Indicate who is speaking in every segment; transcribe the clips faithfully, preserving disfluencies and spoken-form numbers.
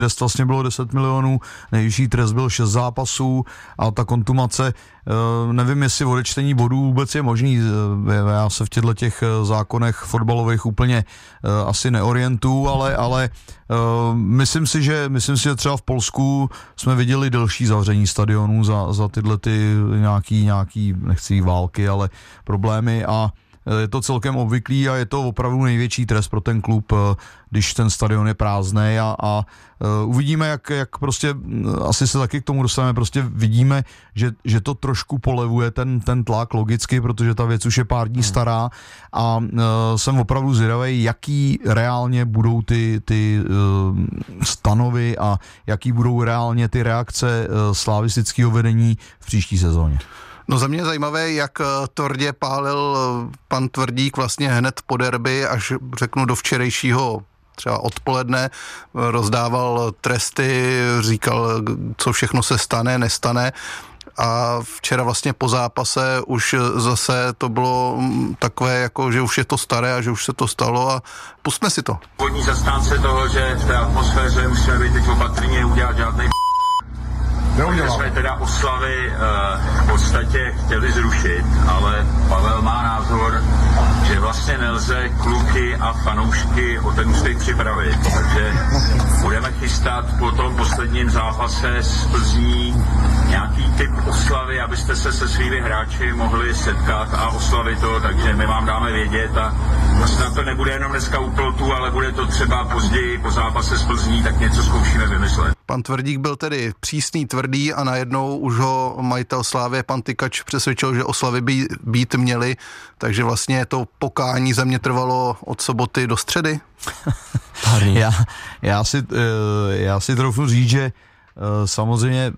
Speaker 1: Trest vlastně bylo deset milionů, nejvyšší trest byl šest zápasů a ta kontumace, nevím, jestli odečtení bodů vůbec je možný, já se v těchto těch zákonech fotbalových úplně asi neorientuju, ale, ale myslím si, že, myslím si, že třeba v Polsku jsme viděli delší zavření stadionů za, za tyhle ty nějaký, nějaký, nechci války, ale problémy a je to celkem obvyklý a je to opravdu největší trest pro ten klub, když ten stadion je prázdný a, a uvidíme, jak, jak prostě, asi se taky k tomu dostaneme, prostě vidíme, že, že to trošku polevuje ten, ten tlak logicky, protože ta věc už je pár dní stará a uh, jsem opravdu zvědavý, jaký reálně budou ty, ty uh, stanovy a jaký budou reálně ty reakce uh, slavistického vedení v příští sezóně.
Speaker 2: No za mě je zajímavé, jak tvrdě pálil pan Tvrdík vlastně hned po derby, až řeknu do včerejšího třeba odpoledne, rozdával tresty, říkal, co všechno se stane, nestane. A včera vlastně po zápase už zase to bylo takové, jako, že už je to staré a že už se to stalo a pustme si to.
Speaker 3: Původní zastánce toho, že v té atmosféře musíme být teď opatrně udělat žádnej Takže jsme teda oslavy uh, v podstatě chtěli zrušit, ale Pavel má názor, že vlastně nelze kluky a fanoušky o ten úspěch připravit. Takže budeme chystat po tom posledním zápase s Plzní nějaký typ oslavy, abyste se se svými hráči mohli setkat a oslavit to, takže my vám dáme vědět a snad to nebude jenom dneska u plotu, ale bude to třeba později po zápase s Plzní, tak něco zkoušíme vymyslet.
Speaker 2: Pan Tvrdík byl tedy přísný, tvrdý a najednou už ho majitel Slávie, pan Tykač, přesvědčil, že oslavy by být měly, takže vlastně to pokání za mě trvalo od soboty do středy.
Speaker 1: já, já, si, já si troufnu říct, že samozřejmě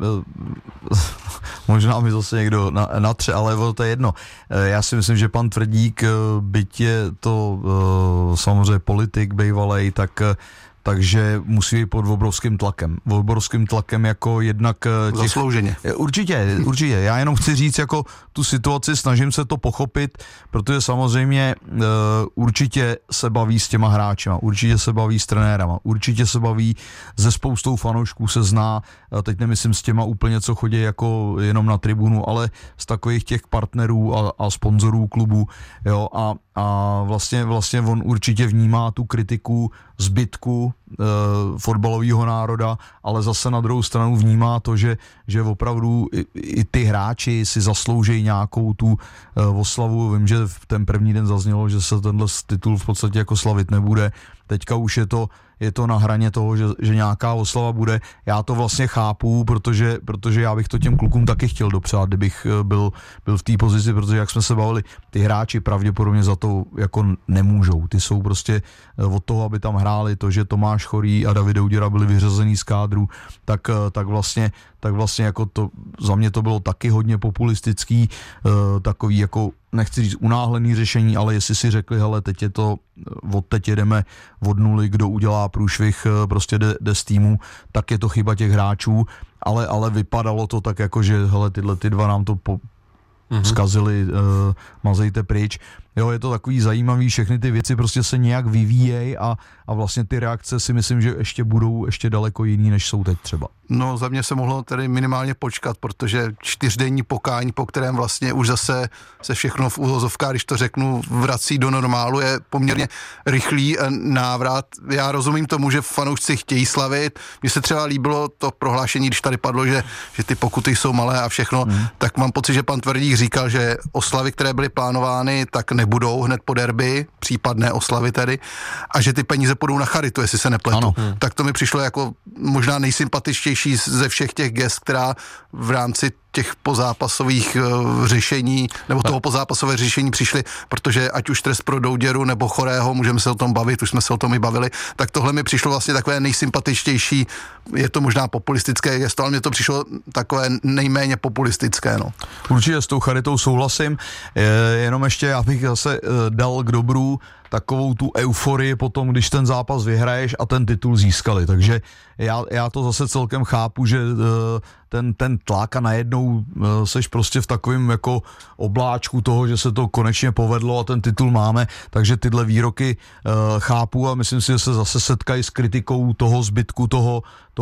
Speaker 1: možná mi zase někdo natře, ale to je jedno. Já si myslím, že pan Tvrdík, byť je to samozřejmě politik bejvalej, tak takže musí být pod obrovským tlakem. Obrovským tlakem jako jednak těch...
Speaker 2: Zaslouženě.
Speaker 1: Určitě, určitě. Já jenom chci říct jako tu situaci, snažím se to pochopit, protože samozřejmě uh, určitě se baví s těma hráčima, určitě se baví s trenérama, určitě se baví se spoustou fanoušků, se zná, teď nemyslím s těma úplně, co chodí jako jenom na tribunu, ale z takových těch partnerů a, a sponzorů klubu, jo, a A vlastně, vlastně on určitě vnímá tu kritiku zbytku e, fotbalového národa, ale zase na druhou stranu vnímá to, že, že opravdu i, i ty hráči si zaslouží nějakou tu e, oslavu. Vím, že v ten první den zaznělo, že se tenhle titul v podstatě jako slavit nebude. Teďka už je to, je to na hraně toho, že, že nějaká oslava bude. Já to vlastně chápu, protože, protože já bych to těm klukům taky chtěl dopřát, kdybych byl, byl v té pozici, protože jak jsme se bavili, ty hráči pravděpodobně za to jako nemůžou. Ty jsou prostě od toho, aby tam hráli, to, že Tomáš Chorý a David Douděra byli vyřazení z kádru, tak, tak vlastně tak vlastně jako to, za mě to bylo taky hodně populistický, takový jako, nechci říct unáhlený řešení, ale jestli si řekli, hele, teď je to, od teď jedeme od nuly, kdo udělá průšvih, prostě jde, jde z týmu, tak je to chyba těch hráčů, ale, ale vypadalo to tak jako, že hele, tyhle ty dva nám to po, mm-hmm. zkazili, uh, mazejte pryč. Jo, je to takový zajímavý, všechny ty věci prostě se nějak vyvíjejí a, a vlastně ty reakce si myslím, že ještě budou ještě daleko jiný, než jsou teď třeba.
Speaker 2: No za mě se mohlo tedy minimálně počkat, protože čtyřdenní pokání, po kterém vlastně už zase se všechno v úvozovkách, když to řeknu, vrací do normálu, je poměrně rychlý návrat. Já rozumím tomu, že fanoušci chtějí slavit. Mně se třeba líbilo to prohlášení, když tady padlo, že, že ty pokuty jsou malé a všechno, hmm. tak mám pocit, že pan Tvrdík říkal, že oslavy, které byly plánovány, tak nebudou hned po derby, případné oslavy tedy, a že ty peníze půjdou na charitu, jestli se nepletu. Ano. Tak to mi přišlo jako možná nejsympatičtější ze všech těch gest, která v rámci těch pozápasových uh, řešení, nebo toho pozápasové řešení přišly, protože ať už trest pro Douděru nebo Chorého, můžeme se o tom bavit, už jsme se o tom i bavili, tak tohle mi přišlo vlastně takové nejsympatičtější, je to možná populistické gesto, ale mně to přišlo takové nejméně populistické. No.
Speaker 1: Určitě s tou charitou souhlasím, je, jenom ještě abych zase uh, dal k dobru takovou tu euforii potom, když ten zápas vyhraješ a ten titul získali. Takže já, já to zase celkem chápu, že ten, ten tlak a najednou seš prostě v takovém jako obláčku toho, že se to konečně povedlo a ten titul máme, takže tyhle výroky chápu a myslím si, že se zase setkají s kritikou toho zbytku toho,